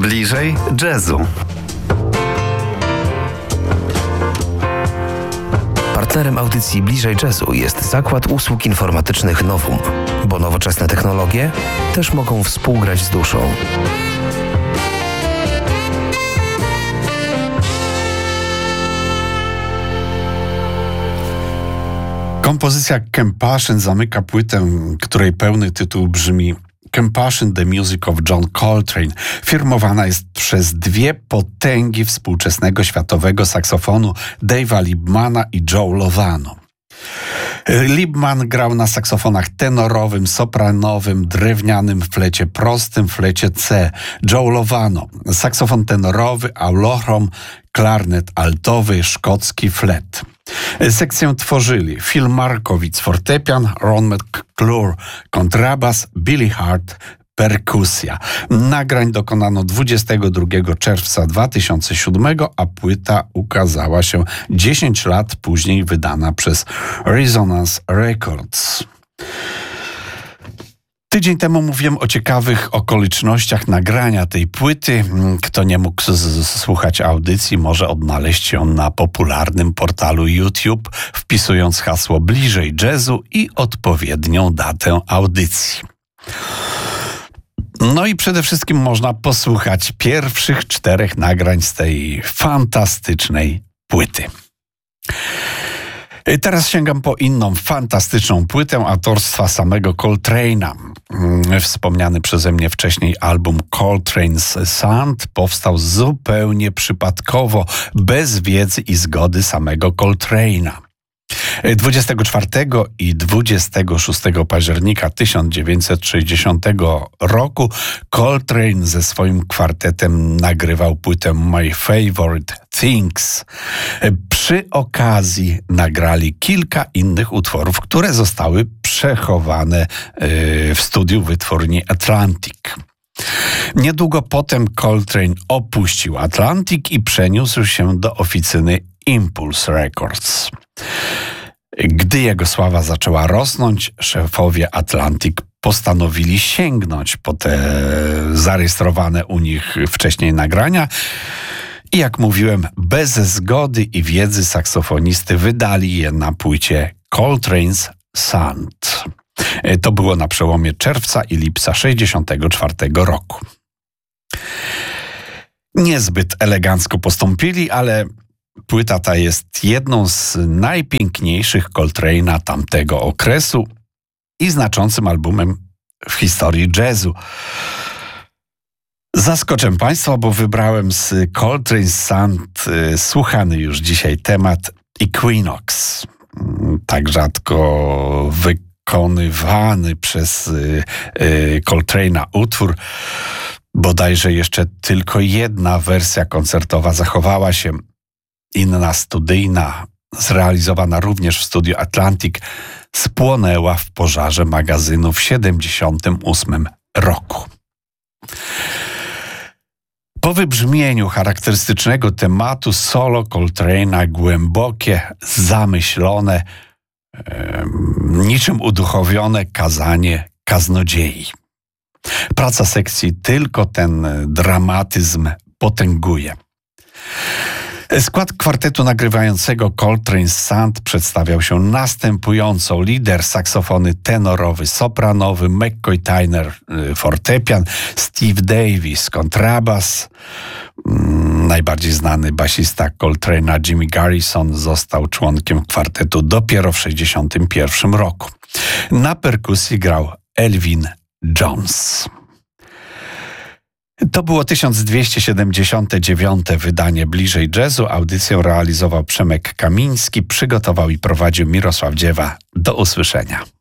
Bliżej jazzu. Partnerem audycji Bliżej Jazzu jest Zakład Usług Informatycznych Novum, bo nowoczesne technologie też mogą współgrać z duszą. Kompozycja Compassion zamyka płytę, której pełny tytuł brzmi Compassion, The Music of John Coltrane. Firmowana jest przez dwie potęgi współczesnego światowego saksofonu Dave'a Liebmana i Joe Lovano. Liebman grał na saksofonach tenorowym, sopranowym, drewnianym, flecie prostym, flecie C. Joe Lovano, saksofon tenorowy, aulochrom, klarnet altowy, szkocki flet. Sekcję tworzyli Phil Markowitz fortepian, Ron McClure kontrabas, Billy Hart perkusja. Nagrań dokonano 22 czerwca 2007, a płyta ukazała się 10 lat później, wydana przez Resonance Records. Tydzień temu mówiłem o ciekawych okolicznościach nagrania tej płyty. Kto nie mógł słuchać audycji, może odnaleźć ją na popularnym portalu YouTube, wpisując hasło Bliżej Jazzu i odpowiednią datę audycji. No i przede wszystkim można posłuchać pierwszych 4 nagrań z tej fantastycznej płyty. Teraz sięgam po inną fantastyczną płytę autorstwa samego Coltrane'a. Wspomniany przeze mnie wcześniej album Coltrane's Sound powstał zupełnie przypadkowo, bez wiedzy i zgody samego Coltrane'a. 24 i 26 października 1960 roku Coltrane ze swoim kwartetem nagrywał płytę My Favorite Things. Przy okazji nagrali kilka innych utworów, które zostały przechowane w studiu wytwórni Atlantic. Niedługo potem Coltrane opuścił Atlantic i przeniósł się do oficyny Impulse Records. Gdy jego sława zaczęła rosnąć, szefowie Atlantic postanowili sięgnąć po te zarejestrowane u nich wcześniej nagrania i, jak mówiłem, bez zgody i wiedzy saksofonisty wydali je na płycie Coltrane's Sound. To było na przełomie czerwca i lipca 1964 roku. Niezbyt elegancko postąpili, ale płyta ta jest jedną z najpiękniejszych Coltrane'a tamtego okresu i znaczącym albumem w historii jazzu. Zaskoczę Państwa, bo wybrałem z Coltrane's Sound słuchany już dzisiaj temat Equinox. Tak rzadko wykonywany przez Coltrane'a utwór. Bodajże jeszcze tylko jedna wersja koncertowa zachowała się. Inna studyjna, zrealizowana również w studiu Atlantic, spłonęła w pożarze magazynu w 1978 roku. Po wybrzmieniu charakterystycznego tematu solo Coltrane'a głębokie, zamyślone, niczym uduchowione kazanie kaznodziei. Praca sekcji tylko ten dramatyzm potęguje. Skład kwartetu nagrywającego Coltrane's Sound przedstawiał się następująco. Lider saksofony tenorowy, sopranowy, McCoy Tyner fortepian, Steve Davis kontrabas. Najbardziej znany basista Coltrane'a Jimmy Garrison został członkiem kwartetu dopiero w 1961 roku. Na perkusji grał Elvin Jones. To było 1279. wydanie Bliżej Jazzu. Audycję realizował Przemek Kamiński, przygotował i prowadził Mirosław Dziewa. Do usłyszenia.